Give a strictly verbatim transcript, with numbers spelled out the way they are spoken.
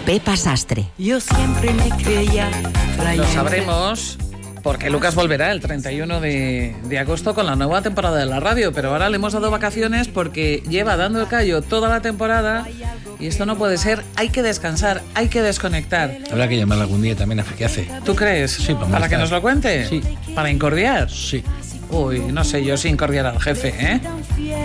Pepa Sastre. Yo siempre me creía Lo sabremos porque Lucas volverá el treinta y uno de, de agosto con la nueva temporada de la radio, pero ahora le hemos dado vacaciones porque lleva dando el callo toda la temporada y esto no puede ser. Hay que descansar, hay que desconectar. Habrá que llamarla algún día también a ver qué hace. ¿Tú crees? Sí, para ¿Para molestar. que nos lo cuente? Sí. ¿Para incordiar? Sí. Uy, no sé yo sin incordiar al jefe, ¿eh?